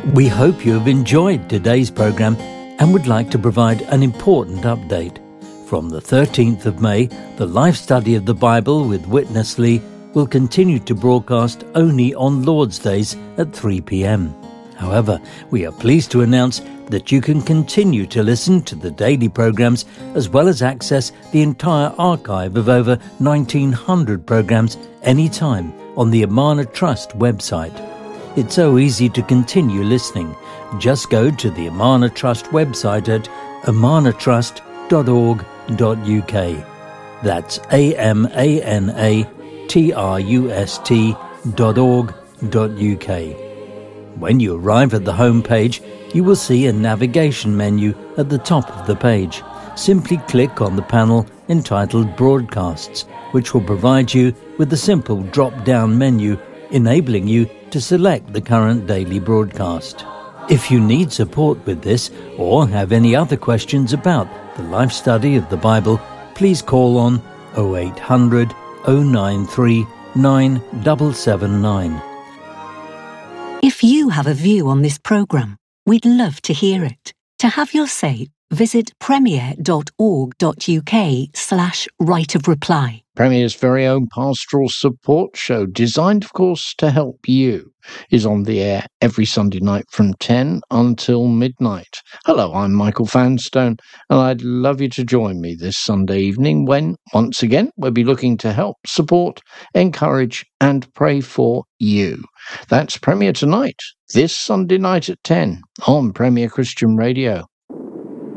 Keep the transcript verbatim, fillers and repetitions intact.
We hope you have enjoyed today's programme and would like to provide an important update. From the thirteenth of May, the Life Study of the Bible with Witness Lee will continue to broadcast only on Lord's Days at three p.m. However, we are pleased to announce that you can continue to listen to the daily programmes as well as access the entire archive of over nineteen hundred programmes anytime on the Amana Trust website. It's so easy to continue listening. Just go to the Amana Trust website at amana trust dot org dot u k. That's A M A N A T R U S T dot org dot u k. When you arrive at the home page, you will see a navigation menu at the top of the page. Simply click on the panel entitled Broadcasts, which will provide you with a simple drop-down menu enabling you to select the current daily broadcast. If you need support with this or have any other questions about the Life Study of the Bible, please call on oh eight hundred, oh nine three, nine seven seven nine. If you have a view on this programme, we'd love to hear it. To have your say, visit premier dot org dot u k slash right of reply. Premier's very own pastoral support show, designed, of course, to help you, is on the air every Sunday night from ten until midnight. Hello, I'm Michael Fanstone, and I'd love you to join me this Sunday evening when, once again, we'll be looking to help, support, encourage, and pray for you. That's Premier Tonight, this Sunday night at ten on Premier Christian Radio.